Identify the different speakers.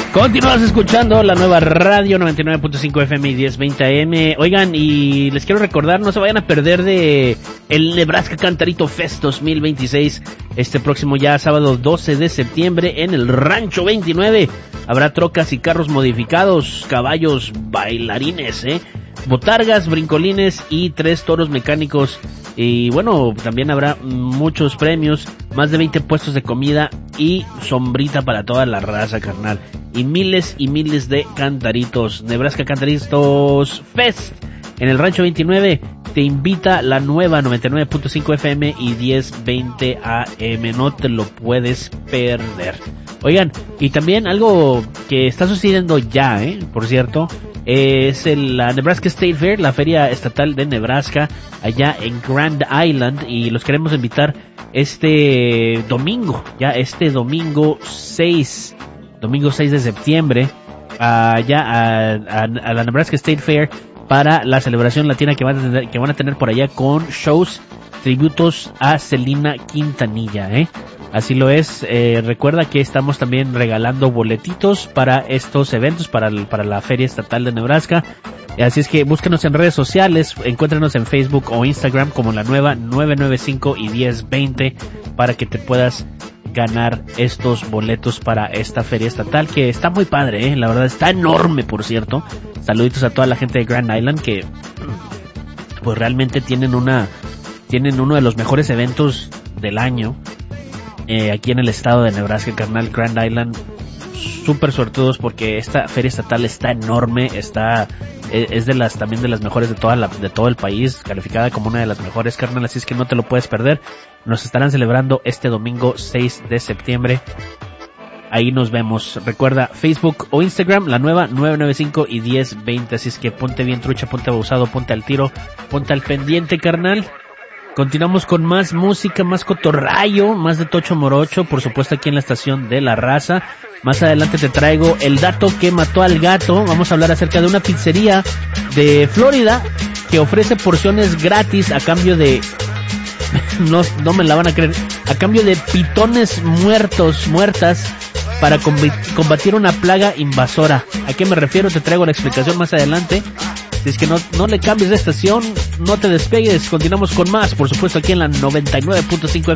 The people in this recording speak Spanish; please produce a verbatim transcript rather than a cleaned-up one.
Speaker 1: Continúas escuchando la nueva radio noventa y nueve punto cinco F M y diez veinte A M. Oigan, y les quiero recordar, no se vayan a perder de el Nebraska Cantarito Fest dos mil veintiséis. Este próximo ya sábado doce de septiembre en el Rancho veintinueve. Habrá trocas y carros modificados, caballos, bailarines, eh, botargas, brincolines y tres toros mecánicos. Y bueno, también habrá muchos premios, más de veinte puestos de comida y sombrita para toda la raza, carnal. Y miles y miles de cantaritos. Nebraska Cantaritos Fest en el Rancho veintinueve. Te invita la nueva noventa y nueve punto cinco F M y diez veinte A M. No te lo puedes perder. Oigan, y también algo que está sucediendo ya, eh, por cierto, es el, la Nebraska State Fair, la feria estatal de Nebraska, allá en Grand Island, y los queremos invitar este domingo, ya este domingo seis, domingo seis de septiembre, allá a, a, a la Nebraska State Fair, para la celebración latina que van a tener, que van a tener por allá con shows, tributos a Selena Quintanilla, eh. Así lo es. Eh, recuerda que estamos también regalando boletitos para estos eventos, para, el, para la Feria Estatal de Nebraska. Así es que búsquenos en redes sociales, encuéntranos en Facebook o Instagram como la nueva nueve nueve cinco y diez veinte para que te puedas ganar estos boletos para esta Feria Estatal, que está muy padre, ¿eh? La verdad está enorme, por cierto. Saluditos a toda la gente de Grand Island que pues realmente tienen una tienen uno de los mejores eventos del año. Eh, aquí en el estado de Nebraska, carnal. Grand Island, súper suertudos porque esta feria estatal está enorme, está es, es de las también de las mejores de toda la de todo el país, calificada como una de las mejores, carnal, así es que no te lo puedes perder. Nos estarán celebrando este domingo seis de septiembre. Ahí nos vemos. Recuerda Facebook o Instagram, la nueva nueve nueve cinco y diez veinte, así es que ponte bien trucha, ponte abusado, ponte al tiro, ponte al pendiente, carnal. Continuamos con más música, más cotorrayo, más de Tocho Morocho, por supuesto aquí en la estación de La Raza. Más adelante te traigo el dato que mató al gato. Vamos a hablar acerca de una pizzería de Florida que ofrece porciones gratis a cambio de... no, no me la van a creer. A cambio de pitones muertos, muertas, para combatir una plaga invasora. ¿A qué me refiero? Te traigo la explicación más adelante. Si es que no, no le cambies de estación, no te despegues. Continuamos con más, por supuesto, aquí en la noventa y nueve punto cinco